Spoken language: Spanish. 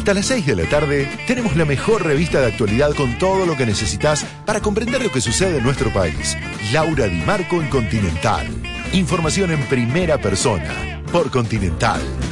Hasta las 6 de la tarde tenemos la mejor revista de actualidad con todo lo que necesitas para comprender lo que sucede en nuestro país. Laura Di Marco en Continental. Información en primera persona por Continental.